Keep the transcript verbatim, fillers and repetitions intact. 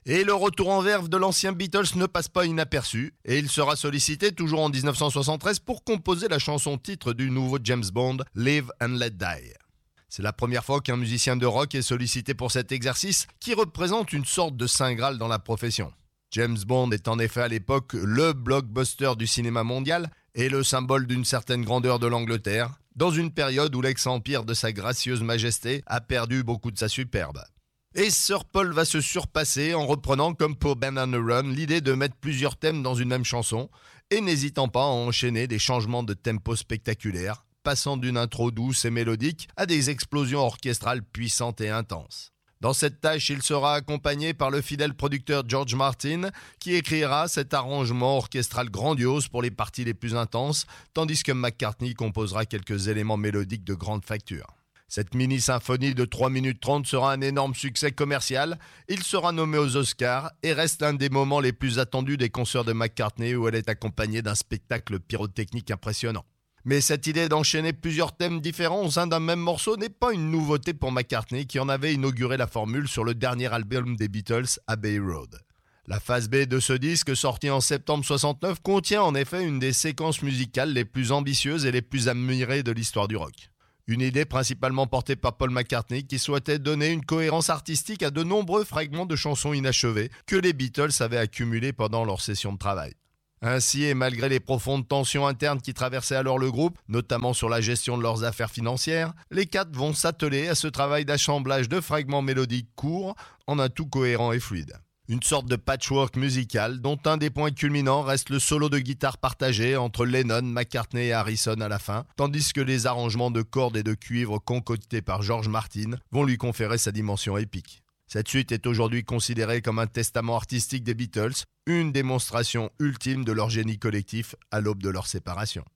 Et le retour en verve de l'ancien Beatles ne passe pas inaperçu, et il sera sollicité toujours en dix-neuf cent soixante-treize pour composer la chanson titre du nouveau James Bond, Live and Let Die. C'est la première fois qu'un musicien de rock est sollicité pour cet exercice qui représente une sorte de saint graal dans la profession. James Bond est en effet à l'époque le blockbuster du cinéma mondial et le symbole d'une certaine grandeur de l'Angleterre, dans une période où l'ex-empire de sa gracieuse majesté a perdu beaucoup de sa superbe. Et Sir Paul va se surpasser en reprenant, comme pour Banana Run, l'idée de mettre plusieurs thèmes dans une même chanson, et n'hésitant pas à enchaîner des changements de tempo spectaculaires, passant d'une intro douce et mélodique à des explosions orchestrales puissantes et intenses. Dans cette tâche, il sera accompagné par le fidèle producteur George Martin, qui écrira cet arrangement orchestral grandiose pour les parties les plus intenses, tandis que McCartney composera quelques éléments mélodiques de grande facture. Cette mini-symphonie de trois minutes trente sera un énorme succès commercial. Il sera nommé aux Oscars et reste l'un des moments les plus attendus des concerts de McCartney où elle est accompagnée d'un spectacle pyrotechnique impressionnant. Mais cette idée d'enchaîner plusieurs thèmes différents au sein d'un même morceau n'est pas une nouveauté pour McCartney qui en avait inauguré la formule sur le dernier album des Beatles, Abbey Road. La phase B de ce disque, sorti en septembre soixante-neuf, contient en effet une des séquences musicales les plus ambitieuses et les plus admirées de l'histoire du rock. Une idée principalement portée par Paul McCartney qui souhaitait donner une cohérence artistique à de nombreux fragments de chansons inachevées que les Beatles avaient accumulés pendant leur session de travail. Ainsi, et malgré les profondes tensions internes qui traversaient alors le groupe, notamment sur la gestion de leurs affaires financières, les quatre vont s'atteler à ce travail d'assemblage de fragments mélodiques courts en un tout cohérent et fluide. Une sorte de patchwork musical dont un des points culminants reste le solo de guitare partagé entre Lennon, McCartney et Harrison à la fin, tandis que les arrangements de cordes et de cuivre concoctés par George Martin vont lui conférer sa dimension épique. Cette suite est aujourd'hui considérée comme un testament artistique des Beatles, une démonstration ultime de leur génie collectif à l'aube de leur séparation.